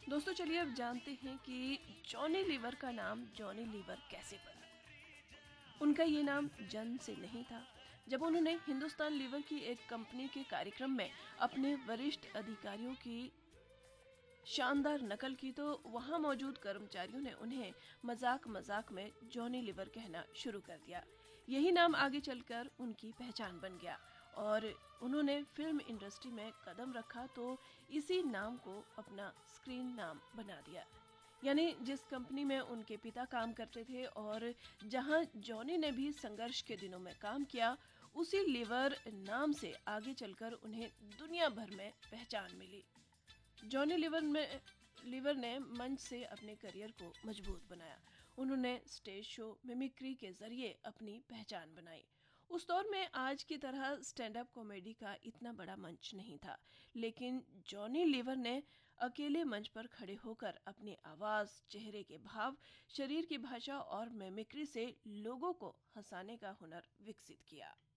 दोस्तों चलिए अब जानते हैं कि जॉनी लीवर का नाम जॉनी लीवर कैसे पड़ा। उनका ये नाम जन्म से नहीं था। जब उन्होंने हिंदुस्तान लीवर की एक कंपनी के कार्यक्रम में अपने वरिष्ठ अधिकारियों की शानदार नकल की तो वहां मौजूद कर्मचारियों ने उन्हें मजाक मजाक में जॉनी लीवर कहना शुरू कर दिया। यही नाम आगे चलकर उनकी पहचान बन गया और उन्होंने फिल्म इंडस्ट्री में कदम रखा तो इसी नाम को अपना स्क्रीन नाम बना दिया। यानी जिस कंपनी में उनके पिता काम करते थे और जहां जॉनी ने भी संघर्ष के दिनों में काम किया, उसी लीवर नाम से आगे चलकर उन्हें दुनिया भर में पहचान मिली। जॉनी लीवर ने मंच से अपने करियर को मजबूत बनाया। उन्होंने स्टेज शो मिमिक्री के जरिए अपनी पहचान बनाई। उस दौर में आज की तरह स्टैंड अप कॉमेडी का इतना बड़ा मंच नहीं था, लेकिन जॉनी लीवर ने अकेले मंच पर खड़े होकर अपनी आवाज, चेहरे के भाव, शरीर की भाषा और मिमिक्री से लोगों को हंसाने का हुनर विकसित किया।